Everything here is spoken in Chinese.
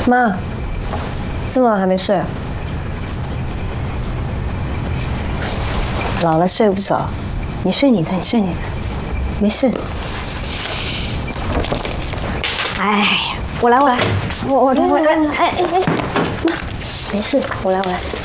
妈，这么晚还没睡啊？ 老了睡不着，你睡你的，你睡你的，没事。哎，我来，哎，妈，没事，我来。